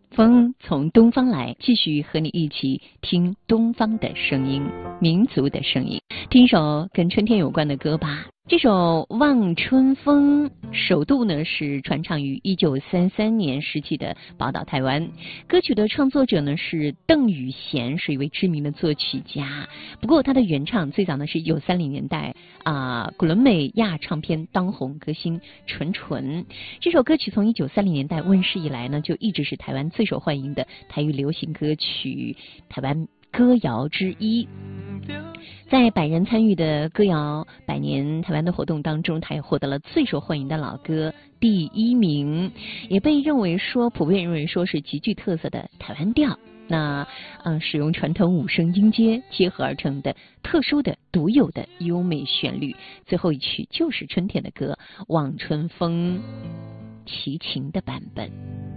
风从东方来，继续和你一起听东方的声音，民族的声音。听一首跟春天有关的歌吧。这首《望春风》首度呢是传唱于1933年时期的宝岛台湾。歌曲的创作者呢是邓雨贤，是一位知名的作曲家。不过他的原唱最早呢是1930年代古伦美亚唱片当红歌星纯纯。这首歌曲从1930年代问世以来呢，就一直是台湾最受欢迎的台语流行歌曲，台湾歌谣之一。在百人参与的歌谣百年台湾的活动当中，他也获得了最受欢迎的老歌第1名，也普遍认为说是极具特色的台湾调。那使用传统5声音阶结合而成的特殊的独有的优美旋律。最后一曲就是春天的歌《望春风》齐秦的版本。